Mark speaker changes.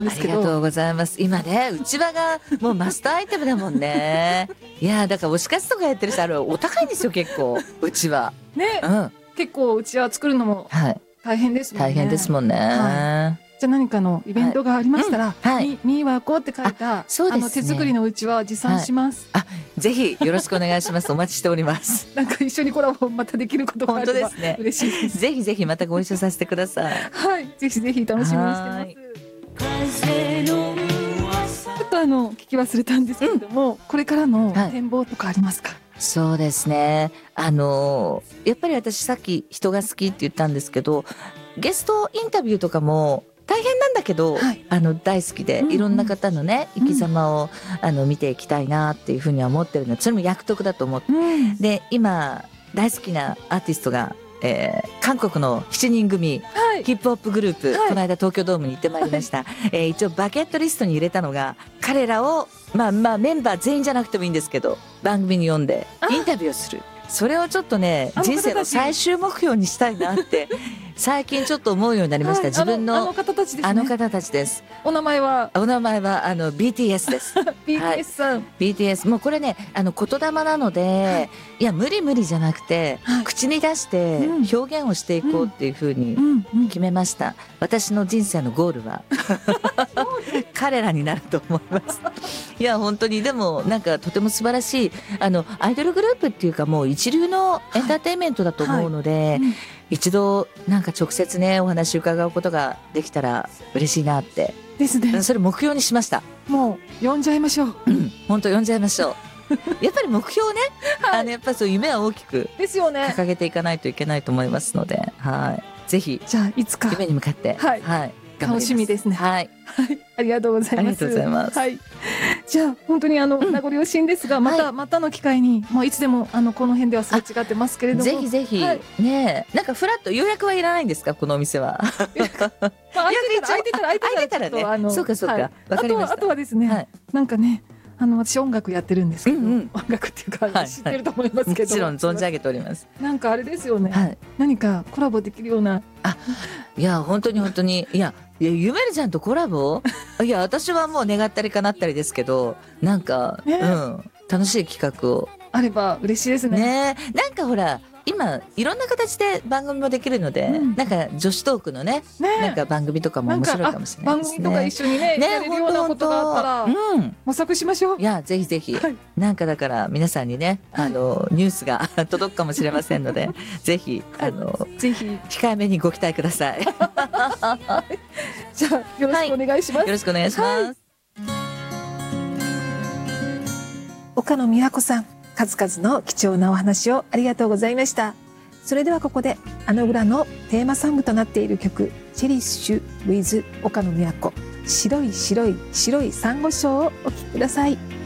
Speaker 1: ありがとうございます。今ね、うちわがもうマストアイテムだもんね。いやだから推し活とかやってる人お高いんですよ結構うちわ。
Speaker 2: ね、
Speaker 1: うん、
Speaker 2: 結構うちは作るのも大変ですもんね。
Speaker 1: 大変ですもんね。
Speaker 2: じゃあ何かのイベントがありましたら、みわこって書いた手作りのうちわ持参します。
Speaker 1: ぜひよろしくお願いします。お待ちしております。
Speaker 2: なんか一緒にコラボまたできることがあれば嬉しいです。
Speaker 1: ぜひぜひまたご一緒させてください。
Speaker 2: はい、ぜひぜひ楽しみにしてます。ちょっと聞き忘れたんですけれども、これからの展望とかありますか？
Speaker 1: そうですね。やっぱり私さっき人が好きって言ったんですけど、ゲストインタビューとかも大変なんだけど、大好きで、いろんな方のね生き様を見ていきたいなっていうふうには思ってるので、それも役得だと思って、で今大好きなアーティストが、韓国の7人組、ヒップホップグループ、この間東京ドームに行ってまいりました。一応バケットリストに入れたのが、彼らをメンバー全員じゃなくてもいいんですけど番組に呼んでインタビューをする。それをちょっとね人生の最終目標にしたいなって最近ちょっと思うようになりました。自分の
Speaker 2: あの方たちですね。
Speaker 1: あの方たちです。
Speaker 2: お名前は
Speaker 1: BTS です。
Speaker 2: BTS さん。
Speaker 1: BTS もうこれね言霊なので、いや無理じゃなくて、口に出して表現をしていこうっていうふうに決めました。私の人生のゴールは彼らになると思います。いや本当にでもなんかとても素晴らしいアイドルグループっていうかもう一流のエンターテインメントだと思うので、一度なんか直接ねお話伺うことができたら嬉しいなって
Speaker 2: ですね。
Speaker 1: それ目標にしました。
Speaker 2: もう呼んじゃいましょう。
Speaker 1: 本当呼んじゃいましょう。やっぱり目標ね、やっぱりそう夢は大きく
Speaker 2: ですよね。
Speaker 1: 掲げていかないといけないと思いますので、ぜひ
Speaker 2: じゃあいつか
Speaker 1: 夢に向かって
Speaker 2: 楽しみですね。ありがとうございます。
Speaker 1: ありがとうございます。
Speaker 2: じゃあ本当に名残惜しいんですが、またの機会にもういつでもこの辺ではすれ違ってますけれども、
Speaker 1: ぜひぜひね、なんかフラッと予約はいらないんですかこのお店は？
Speaker 2: 空いてたら
Speaker 1: ね。そうか。わかりました。
Speaker 2: あとはですね、なんかね。私音楽やってるんですけど、音楽っていうか知ってると思いますけど、
Speaker 1: もちろん存じ上げております。
Speaker 2: なんかあれですよね、何かコラボできるような。
Speaker 1: いや本当にいやゆめるちゃんとコラボいや私はもう願ったりかなったりですけど、なんか、楽しい企画を
Speaker 2: あれば嬉しいですね。
Speaker 1: なんかほら今いろんな形で番組もできるので、なんか女子トークのねなんか番組とかも面白いかもしれないですね。
Speaker 2: 番組とか一緒にねやれるようなことがあったら模索しましょう。
Speaker 1: いやぜひぜひ、なんかだから皆さんにねニュースが届くかもしれませんのでぜひ
Speaker 2: ぜひ
Speaker 1: 控えめにご期待ください。
Speaker 2: じゃあよろしくお願いします。
Speaker 1: よろしくお願いします。
Speaker 2: 岡野美和子さん、数々の貴重なお話をありがとうございました。それではここで裏のテーマソングとなっている曲チェリッシュ with 岡野美和子、白い白い白い珊瑚礁をお聴きください。